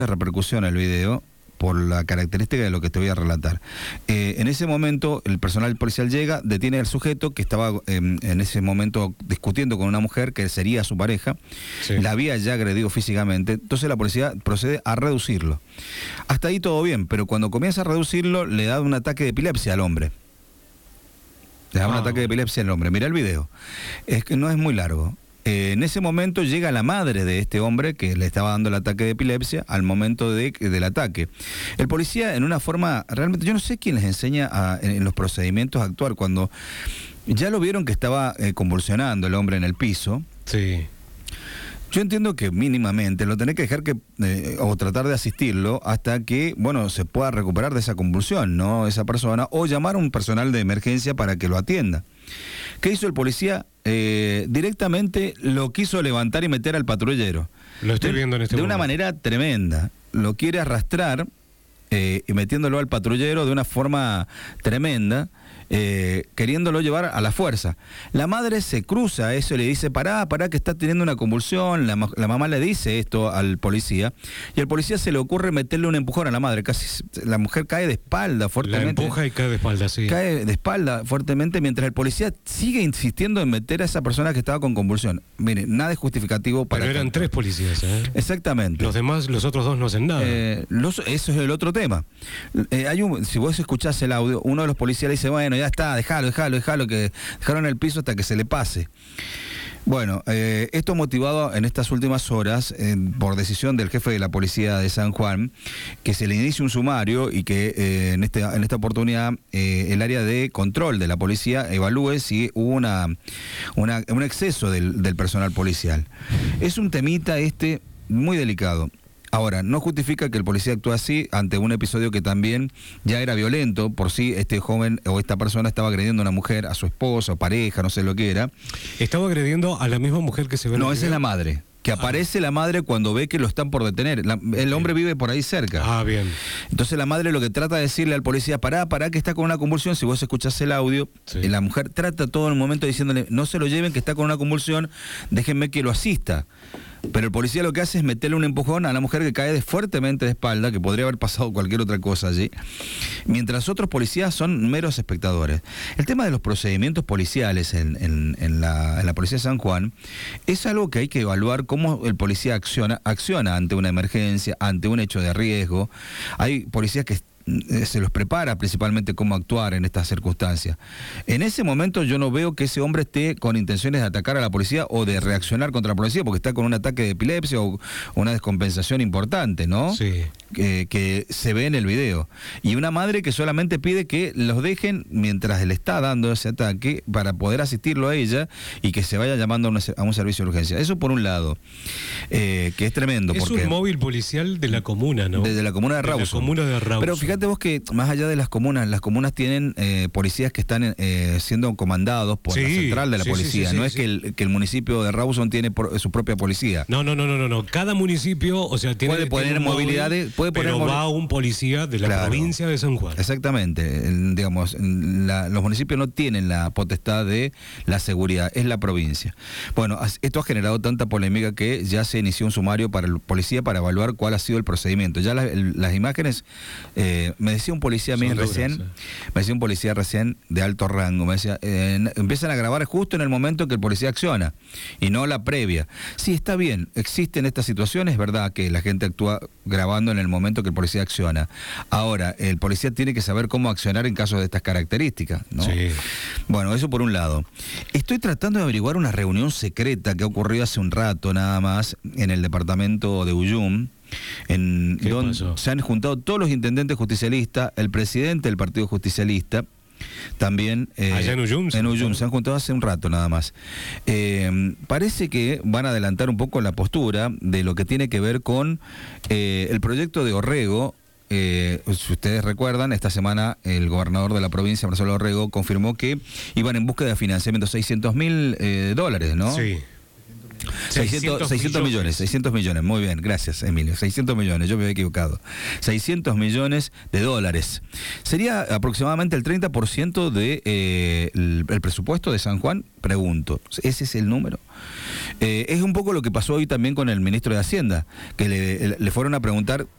repercusión el video por la característica de lo que te voy a relatar. En ese momento el personal policial llega, detiene al sujeto que estaba en ese momento discutiendo con una mujer que sería su pareja, sí. La había ya agredido físicamente, entonces la policía procede a reducirlo. Hasta ahí todo bien, pero cuando comienza a reducirlo le da un ataque de epilepsia al hombre. Le da un ataque de epilepsia al hombre. Mirá el video. Es que no es muy largo. En ese momento llega la madre de este hombre que le estaba dando el ataque de epilepsia al momento del ataque. El policía, en una forma, realmente, yo no sé quién les enseña en los procedimientos a actuar, cuando ya lo vieron que estaba convulsionando el hombre en el piso. Sí. Yo entiendo que mínimamente lo tenés que dejar o tratar de asistirlo hasta que, bueno, se pueda recuperar de esa convulsión, ¿no? Esa persona, o llamar a un personal de emergencia para que lo atienda. ¿Qué hizo el policía? Directamente lo quiso levantar y meter al patrullero. Lo estoy viendo en este momento. De una manera tremenda. Lo quiere arrastrar y metiéndolo al patrullero de una forma tremenda, queriéndolo llevar a la fuerza. La madre se cruza a eso y le dice, pará, que está teniendo una convulsión. La mamá le dice esto al policía y al policía se le ocurre meterle un empujón a la madre. Casi la mujer cae de espalda fuertemente. La empuja y cae de espalda, sí. Cae de espalda fuertemente mientras el policía sigue insistiendo en meter a esa persona que estaba con convulsión. Mire, nada es justificativo para... Pero eran 3 policías, ¿eh? Exactamente. Los otros 2 no hacen nada. Eso es el otro tema. Si vos escuchás el audio, uno de los policías le dice, bueno, ya está, déjalo, que dejaron el piso hasta que se le pase. Bueno, esto motivado en estas últimas horas por decisión del jefe de la policía de San Juan, que se le inicie un sumario y que en esta oportunidad el área de control de la policía evalúe si hubo un exceso del personal policial. Es un temita muy delicado. Ahora, no justifica que el policía actúe así ante un episodio que también ya era violento. Por sí, este joven o esta persona estaba agrediendo a una mujer, a su esposa o pareja, no sé lo que era. ¿Estaba agrediendo a la misma mujer que se ve en el video? No, esa es la madre. Que aparece la madre cuando ve que lo están por detener. El hombre vive por ahí cerca. Ah, bien. Entonces la madre lo que trata de decirle al policía, pará, que está con una convulsión. Si vos escuchás el audio, sí. La mujer trata todo el momento diciéndole, no se lo lleven, que está con una convulsión, déjenme que lo asista. Pero el policía lo que hace es meterle un empujón a la mujer que cae fuertemente de espalda, que podría haber pasado cualquier otra cosa allí, mientras otros policías son meros espectadores. El tema de los procedimientos policiales en la policía de San Juan es algo que hay que evaluar cómo el policía acciona ante una emergencia, ante un hecho de riesgo. Hay policías que se los prepara principalmente cómo actuar en estas circunstancias. En ese momento yo no veo que ese hombre esté con intenciones de atacar a la policía o de reaccionar contra la policía, porque está con un ataque de epilepsia o una descompensación importante, ¿no? Sí. Que se ve en el video. Y una madre que solamente pide que los dejen mientras le está dando ese ataque para poder asistirlo a ella y que se vaya llamando a un servicio de urgencia. Eso por un lado, que es tremendo. Es un móvil policial de la comuna, ¿no? Desde la comuna de Rawson. De la comuna de Rawson. Pero fíjate vos que más allá de las comunas tienen policías que están siendo comandados por la central de la policía. No es que el municipio de Rawson tiene su propia policía. No. Cada municipio, o sea, puede poner movilidades. Pero va un policía de la provincia de San Juan. Exactamente. Los municipios no tienen la potestad de la seguridad, es la provincia. Bueno, esto ha generado tanta polémica que ya se inició un sumario para el policía para evaluar cuál ha sido el procedimiento. Ya las imágenes, me decía un policía recién de alto rango, me decía, empiezan a grabar justo en el momento que el policía acciona y no la previa. Sí, está bien, existen estas situaciones, es verdad que la gente actúa grabando en el momento que el policía acciona. Ahora, el policía tiene que saber cómo accionar en casos de estas características, ¿no? Sí. Bueno, eso por un lado. Estoy tratando de averiguar una reunión secreta que ha ocurrido hace un rato nada más en el departamento de Uyum, donde se han juntado todos los intendentes justicialistas, el presidente del partido justicialista, también allá en Uyum. En Uyum se han juntado hace un rato nada más. Parece que van a adelantar un poco la postura de lo que tiene que ver con el proyecto de Orrego. Si ustedes recuerdan, esta semana el gobernador de la provincia, Marcelo Orrego, confirmó que iban en búsqueda de financiamiento, $600.000, ¿no? Sí. 600 millones, muy bien, gracias Emilio, 600 millones, yo me había equivocado, $600 millones. Sería aproximadamente el 30% del presupuesto de San Juan, pregunto, ¿ese es el número? Es un poco lo que pasó hoy también con el ministro de Hacienda, que le fueron a preguntar